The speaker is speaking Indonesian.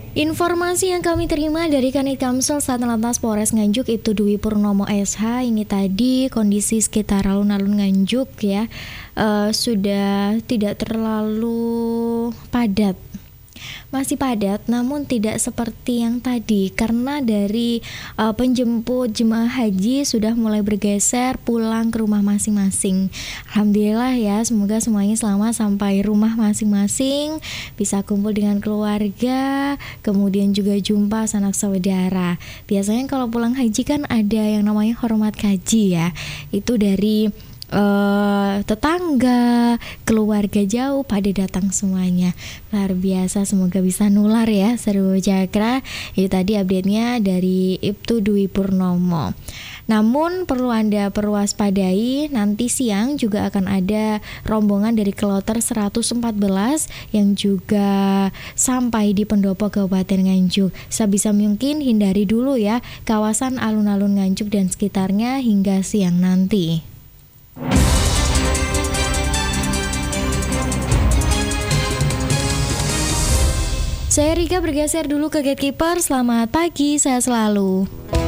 Informasi yang kami terima dari Kanit Kamsel Satlantas Polres Nganjuk Ibtu Dwi Purnomo SH, ini tadi kondisi sekitar alun-alun Nganjuk ya, sudah tidak terlalu padat. Masih padat namun tidak seperti yang tadi karena dari penjemput jemaah haji sudah mulai bergeser pulang ke rumah masing-masing. Alhamdulillah ya, semoga semuanya selamat sampai rumah masing-masing, bisa kumpul dengan keluarga, kemudian juga jumpa sanak saudara. Biasanya kalau pulang haji kan ada yang namanya hormat haji ya, itu dari tetangga, keluarga jauh pada datang semuanya. Luar biasa, semoga bisa nular ya Seru Cakra. Itu tadi update-nya dari Ibtu Dwi Purnomo. Namun perlu Anda perwaspadai, nanti siang juga akan ada rombongan dari Kloter 114 yang juga sampai di Pendopo Kabupaten Nganjuk. Sebisa mungkin hindari dulu ya kawasan alun-alun Nganjuk dan sekitarnya hingga siang nanti. Saya Rika bergeser dulu ke Gatekeeper. Selamat pagi, sehat selalu.